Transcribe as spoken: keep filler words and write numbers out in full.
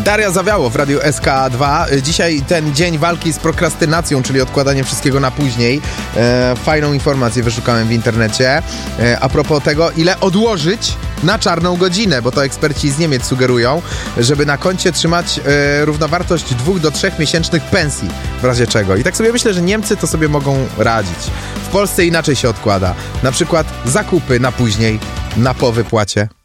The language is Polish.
Daria Zawiało w Radiu S K dwa. Dzisiaj ten dzień walki z prokrastynacją, czyli odkładanie wszystkiego na później. E, fajną informację wyszukałem w internecie. E, a propos tego, ile odłożyć na czarną godzinę, bo to eksperci z Niemiec sugerują, żeby na koncie trzymać e, równowartość dwóch do trzech miesięcznych pensji, w razie czego. I tak sobie myślę, że Niemcy to sobie mogą radzić. W Polsce inaczej się odkłada. Na przykład zakupy na później, na po wypłacie.